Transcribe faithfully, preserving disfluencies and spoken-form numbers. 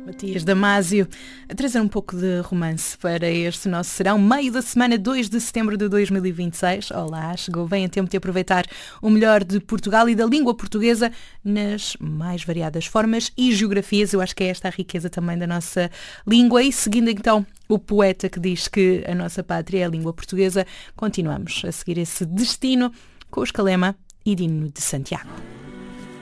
Matias Damasio a trazer um pouco de romance para este nosso serão, meio da semana dois de setembro de dois mil e vinte e seis. Olá, chegou bem a tempo de aproveitar o melhor de Portugal e da língua portuguesa nas mais variadas formas e geografias. Eu acho que é esta a riqueza também da nossa língua. E seguindo então o poeta que diz que a nossa pátria é a língua portuguesa, continuamos a seguir esse destino com o Escalema e Dino de Santiago.